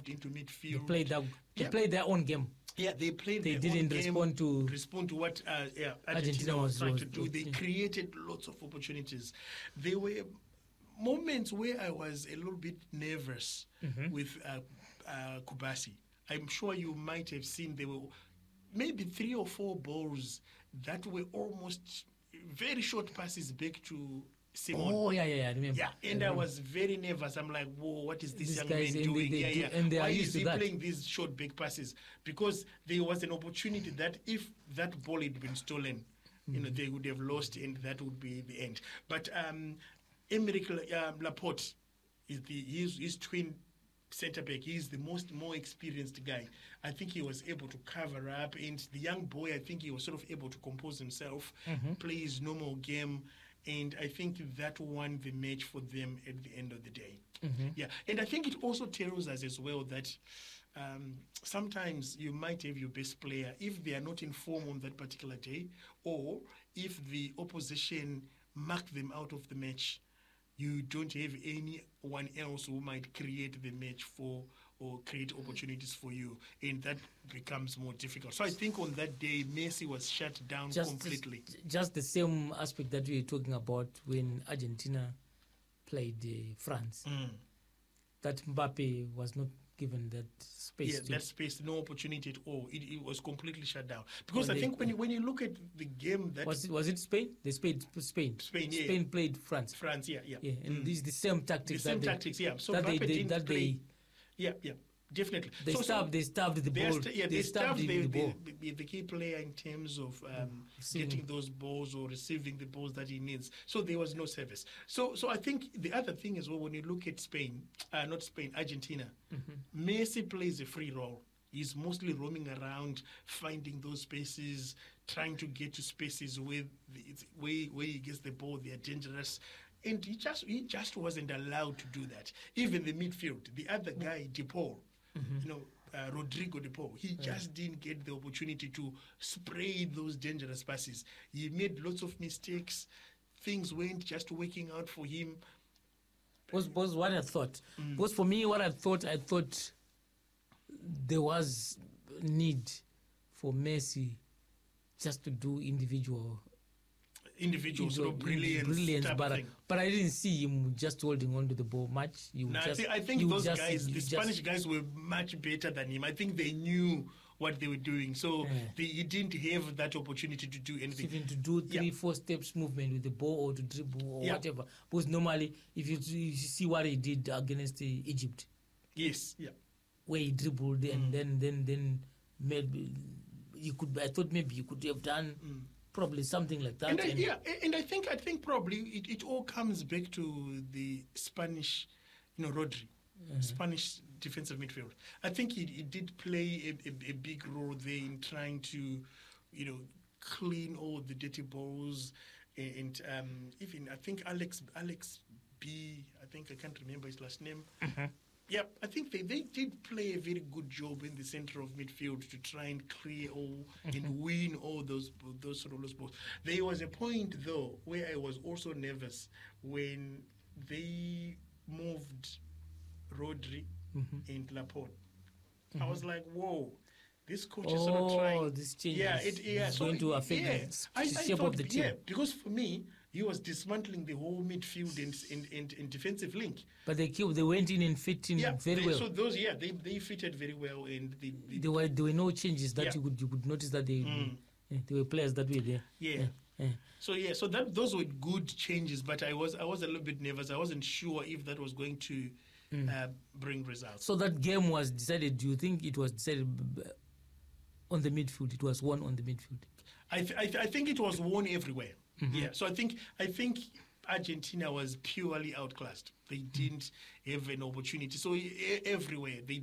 moved into midfield. They played their own game. Yeah, they played. They their didn't own game, respond to what Argentina was trying to do. They created lots of opportunities. There were moments where I was a little bit nervous with Kubasi. I'm sure you might have seen there were maybe 3 or 4 balls that were almost very short passes back to Simon. Oh, yeah, I remember. Yeah, and I was very nervous. I'm like, whoa, what is this young guys, man doing? And they Why are is used he to that. playing these short back passes? Because there was an opportunity that if that ball had been stolen, they would have lost, and that would be the end. But Emerick Laporte is his twin centre back. He's the more experienced guy. I think he was able to cover up, and the young boy, I think he was sort of able to compose himself, play his normal game, and I think that won the match for them at the end of the day. Yeah, and I think it also tells us as well that sometimes you might have your best player, if they are not in form on that particular day, or if the opposition mark them out of the match, you don't have anyone else who might create the match for or create opportunities for you, and that becomes more difficult. So I think on that day, Messi was shut down completely. Just the same aspect that we were talking about when Argentina played France. That Mbappe was not given that space. Yeah, that space, no opportunity at all. It was completely shut down. Because I think when you look at the game that... Was it Spain? They played Spain. Spain played France. France, yeah. And this is the same tactics. The same tactics, yeah. So definitely. They starved the ball. They starved the key player in terms of getting those balls or receiving the balls that he needs. So there was no service. So I think the other thing as well, when you look at Argentina, Messi plays a free role. He's mostly roaming around, finding those spaces, trying to get to spaces where he gets the ball. They are dangerous. And he just wasn't allowed to do that. Even the midfield, the other guy, De Paul, Rodrigo De Paul, he just didn't get the opportunity to spray those dangerous passes. He made lots of mistakes. Things weren't just working out for him. Was what I thought. Was for me what I thought there was need for Messi just to do individual sort of brilliance, but I didn't see him just holding on to the ball much. I think those guys, the Spanish guys, were much better than him. I think they knew what they were doing, so he didn't have that opportunity to do anything. Even to do 3-4 steps movement with the ball or to dribble or whatever. Because normally, if you see what he did against Egypt, where he dribbled and then maybe I thought maybe you could have done. Probably something like that. And I think probably it all comes back to the Spanish, Rodri, Spanish defensive midfield. I think he did play a big role there in trying to, clean all the dirty balls, and even I think Alex B. I think I can't remember his last name. Yeah, I think they did play a very good job in the center of midfield to try and clear all and win all those sort of those balls. There was a point, though, where I was also nervous when they moved Rodri and Laporte. I was like, whoa. This coach is sort of trying. This change is going to affect the shape of the team. Yeah, because for me, he was dismantling the whole midfield and defensive link. But they went in and fit in very well. So they fitted very well, and there were no changes that you could notice that there were players that were there. So those were good changes, but I was a little bit nervous. I wasn't sure if that was going to bring results. So that game was decided. Do you think it was decided on the midfield? It was won on the midfield. I think it was won everywhere. Yeah. So I think Argentina was purely outclassed. They didn't have an opportunity. So everywhere they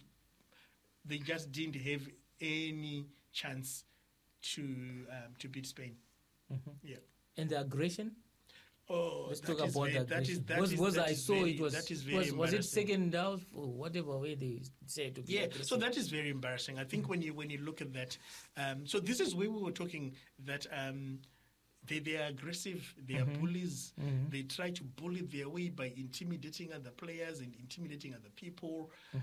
just didn't have any chance to beat Spain. Yeah. And the aggression. Oh, let's talk about that. Was it second half or whatever way they said to be aggressive? So that is very embarrassing. I think when you look at that, so this is where we were talking that they are aggressive, they are bullies. They try to bully their way by intimidating other players and intimidating other people.